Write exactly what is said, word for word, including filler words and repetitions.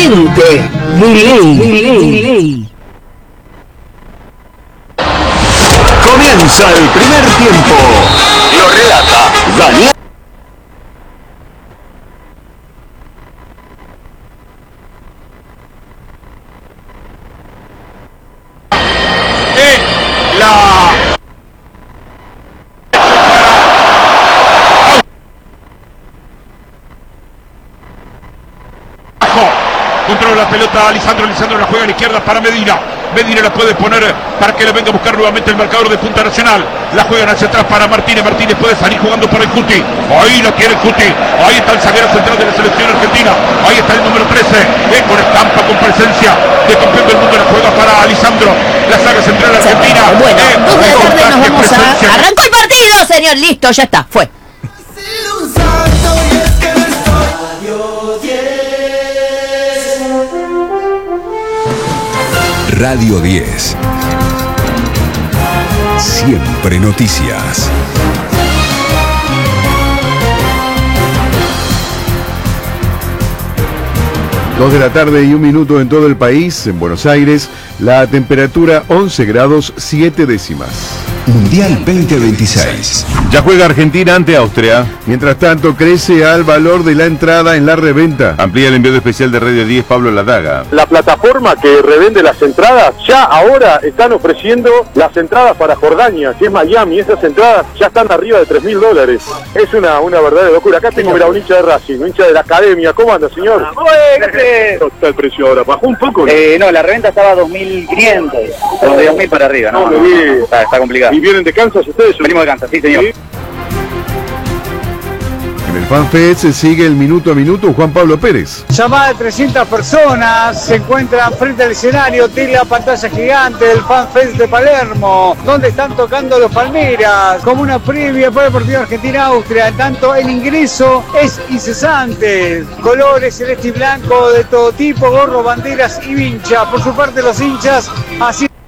Totalmente. Delay. Delay. Comienza el primer tiempo. Lo relata Daniel. En la... Controla la pelota Lisandro, Lisandro la juega a la izquierda para Medina. Medina la puede poner para que le venga a buscar nuevamente el marcador de punta Nacional. La juegan hacia atrás para Martínez. Martínez puede salir jugando para el Cuti. Ahí lo tiene el Cuti. Ahí está el zaguero central de la selección argentina. Ahí está el número trece. Eh, con estampa, con presencia de campeón del mundo. La juega para Lisandro. La saga central argentina. Bueno, eh, dos de la tarde nos vamos presencia. a... Arrancó el partido, señor. Listo, ya está. Fue. Radio diez. Siempre noticias. Dos de la tarde y un minuto en todo el país. En Buenos Aires, la temperatura once grados siete décimas. Mundial veinte veintiséis. Ya juega Argentina ante Austria. Mientras tanto, crece al valor de la entrada en la reventa. Amplía el envío especial de Radio diez, Pablo Ladaga. La plataforma que revende las entradas, ya ahora están ofreciendo las entradas para Jordania, que es Miami. Esas entradas ya están arriba de tres mil dólares. Es una, una verdadera locura. Acá tengo mira, un hincha de Racing, un hincha de la academia. ¿Cómo anda, señor? ¿Qué está el precio ahora? ¿Bajó un poco? Eh, no, la reventa estaba a dos mil quinientos, de dos mil para arriba, ¿no? No, no, no, está, está complicado. ¿Y vienen de Kansas ustedes? Venimos de Kansas, sí, señor. ¿Sí? En el FanFest se sigue el minuto a minuto Juan Pablo Pérez. Ya más de trescientas personas se encuentran frente al escenario de la pantalla gigante del FanFest de Palermo, donde están tocando los Palmeras, como una previa para el partido Argentina-Austria. En tanto, el ingreso es incesante. Colores celeste y blanco de todo tipo, gorro, banderas y vincha. Por su parte, los hinchas así...